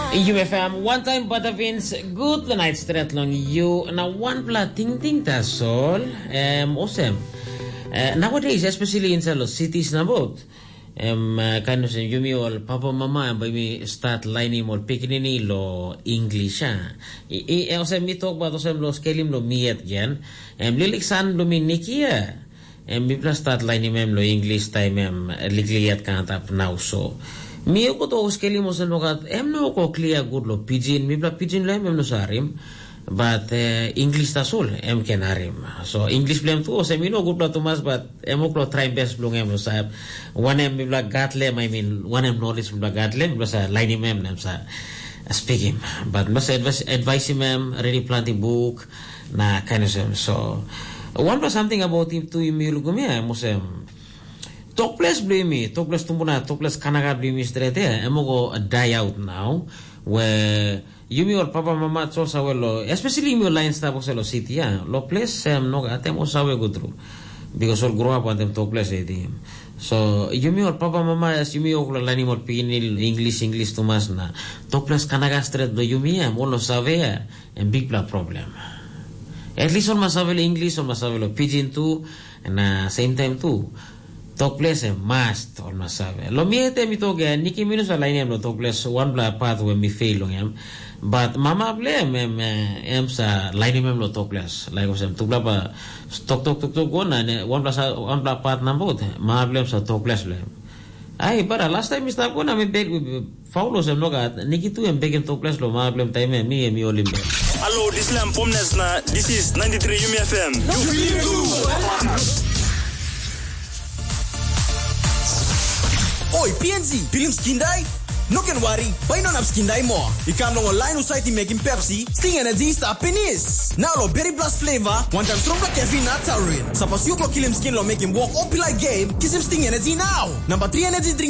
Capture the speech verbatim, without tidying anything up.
U F M, one time Batavins, good the night straight long you na one pla ting ting ta sol um awesome. Uh, nowadays, especially in the cities na both, um kind of you me all papa mama by me start lining more picking lo English ah. I awesome me talk about awesome lo scaling lo miet gen. Um liliksan lo mi nikia. Um me plus start lining mem lo English time um ligliat kan tap now so. Mi ko to uskeli mo sa nogat em no ko clear good lo pidgin mi bla pidgin lo em no sarim but uh, English ta sol em ken harim so English blem tu se mi no good lo tumas but em ko try best blong em no sa one em mi bla gatle I mean one em knowledge bla gatle bla sa line em em sa speaking but mas advice advice em ready planting book na kind of so one plus something about him to mi lu gumia mo sem Tokles blame Tokles tumbuna Tokles kanaga blame straight there emogo die out now where you me or papa mama so sawelo especially me line staff of city yeah lo place um no atemo sawe go through because all grow up on them Tokles eh so you me or papa mama as you me or line more pin English English to mas na Tokles kanaga straight do you me mo lo sabe and big problem at least on masawelo English on masawelo pidgin too and uh, same time too Talk place a must or masabe. Lo miete mi toge niki minus a line em lo talk place one bla path when me fail on em. But mama blame em em sa line em lo talk place. Like was em tu bla pa talk talk talk talk one and one bla one bla path number. Mama blame sa talk place blame. Ay para last time mista ko na me beg faulos em loga niki tu em beg em talk place lo mama blame time me e mi olimbe. Hello, this lamp pomnes na this is ninety-three U M F M. You feel good. Oi, P N Z, pilim skindai? No can worry, buy non up skindai mo. Ikam long online site making Pepsi, Sting Energy sta penis. Now lo berry plus flavor, one time stronger caffeine not taurine. Sapos you kilim skin lo making walk up like game, kiss him Sting Energy now. Number three energy drink